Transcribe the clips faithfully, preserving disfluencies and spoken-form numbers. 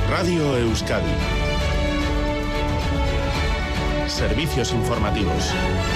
Radio Euskadi. Servicios informativos.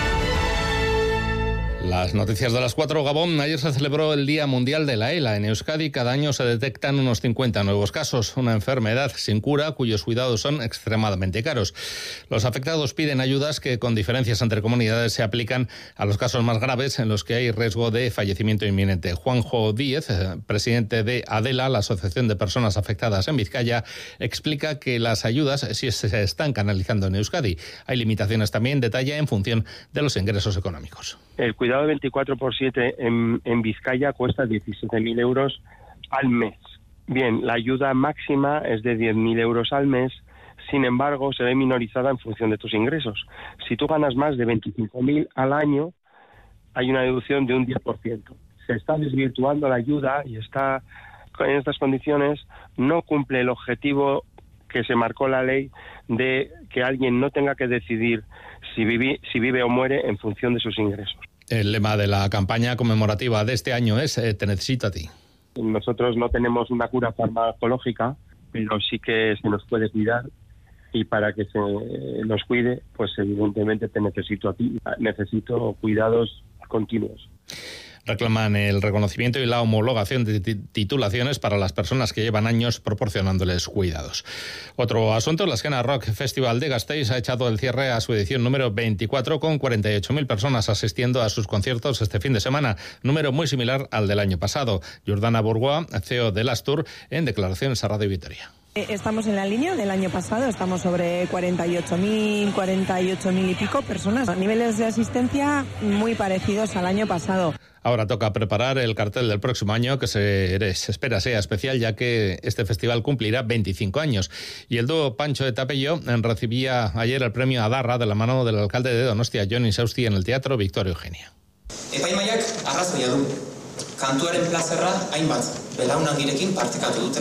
Las noticias de las cuatro. Gabón, ayer se celebró el Día Mundial de la ELA. En Euskadi cada año se detectan unos cincuenta nuevos casos, una enfermedad sin cura cuyos cuidados son extremadamente caros. Los afectados piden ayudas que, con diferencias entre comunidades, se aplican a los casos más graves en los que hay riesgo de fallecimiento inminente. Juanjo Díez, presidente de ADELA, la Asociación de Personas Afectadas en Vizcaya, explica que las ayudas sí se están canalizando en Euskadi. Hay limitaciones también, detalla, en función de los ingresos económicos. El cuidado de veinticuatro por siete en, en Vizcaya cuesta diecisiete mil euros al mes. Bien, la ayuda máxima es de diez mil euros al mes, sin embargo, se ve minorizada en función de tus ingresos. Si tú ganas más de veinticinco mil al año, hay una deducción de un diez por ciento. Se está desvirtuando la ayuda y está, en estas condiciones, no cumple el objetivo que se marcó la ley de que alguien no tenga que decidir si vive, si vive o muere en función de sus ingresos. El lema de la campaña conmemorativa de este año es eh, Te necesito a ti. Nosotros no tenemos una cura farmacológica, pero sí que se nos puede cuidar, y para que se nos cuide, pues evidentemente te necesito a ti. Necesito cuidados continuos. Reclaman el reconocimiento y la homologación de titulaciones para las personas que llevan años proporcionándoles cuidados. Otro asunto, la Escena Rock Festival de Gasteiz ha echado el cierre a su edición número veinticuatro, con cuarenta y ocho mil personas asistiendo a sus conciertos este fin de semana, número muy similar al del año pasado. Jordana Bourgois, C E O de Lastur, en declaraciones a Radio Vitoria. Estamos en la línea del año pasado, estamos sobre cuarenta y ocho mil, cuarenta y ocho mil y pico personas. Niveles de asistencia muy parecidos al año pasado. Ahora toca preparar el cartel del próximo año, que se, se espera sea especial, ya que este festival cumplirá veinticinco años. Y el dúo Pancho eta Pello recibía ayer el premio Adarra de la mano del alcalde de Donostia, Jon Insausti, en el Teatro Victoria Eugenia. Epaimaiak arrazoia du. Kantuaren plazerra hainbat belaunaldirekin partekatu dute.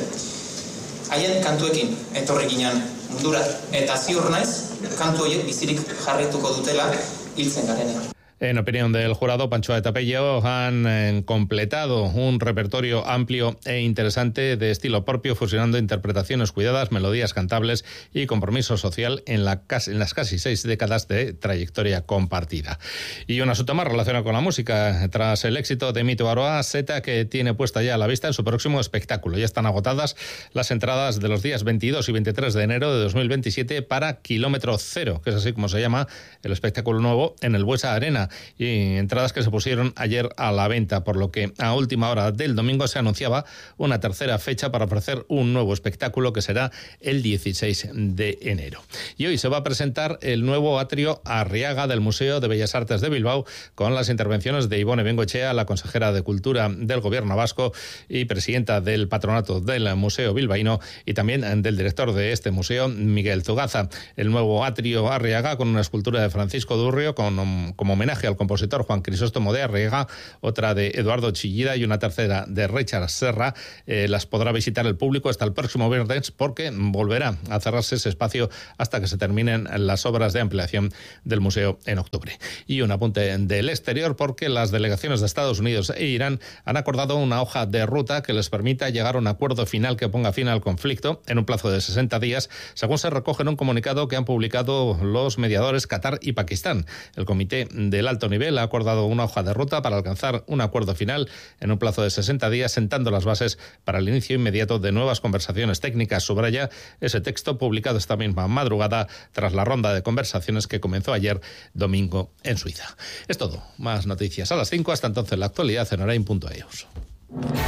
Haien kantuekin etorri ginen mundura, eta ziur naiz kantu horiek bizirik jarraituko dutela hiltzen garenean. En opinión del jurado, Pancho eta Pello han eh, completado un repertorio amplio e interesante de estilo propio, fusionando interpretaciones cuidadas, melodías cantables y compromiso social en, la, en las casi seis décadas de trayectoria compartida. Y un asunto más relacionado con la música. Tras el éxito de Mito Aroa, Zeta, que tiene puesta ya a la vista en su próximo espectáculo. Ya están agotadas las entradas de los días veintidós y veintitrés de enero de dos mil veintisiete para Kilómetro Cero, que es así como se llama el espectáculo nuevo en el Buesa Arena, y entradas que se pusieron ayer a la venta, por lo que a última hora del domingo se anunciaba una tercera fecha para ofrecer un nuevo espectáculo que será el dieciséis de enero. Y hoy se va a presentar el nuevo atrio Arriaga del Museo de Bellas Artes de Bilbao, con las intervenciones de Ibone Bengoechea, la consejera de Cultura del Gobierno vasco y presidenta del patronato del Museo Bilbaíno, y también del director de este museo, Miguel Zugaza. El nuevo atrio Arriaga, con una escultura de Francisco Durrio con, como homenaje al compositor Juan Crisóstomo de Arriaga, otra de Eduardo Chillida y una tercera de Richard Serra, eh, las podrá visitar el público hasta el próximo viernes, porque volverá a cerrarse ese espacio hasta que se terminen las obras de ampliación del museo en octubre. Y un apunte del exterior, porque las delegaciones de Estados Unidos e Irán han acordado una hoja de ruta que les permita llegar a un acuerdo final que ponga fin al conflicto en un plazo de sesenta días, según se recoge en un comunicado que han publicado los mediadores Qatar y Pakistán. El Comité del Alto Nivel ha acordado una hoja de ruta para alcanzar un acuerdo final en un plazo de sesenta días, sentando las bases para el inicio inmediato de nuevas conversaciones técnicas. Subraya ese texto publicado esta misma madrugada tras la ronda de conversaciones que comenzó ayer domingo en Suiza. Es todo. Más noticias a las cinco. Hasta entonces, la actualidad en orain punto e u.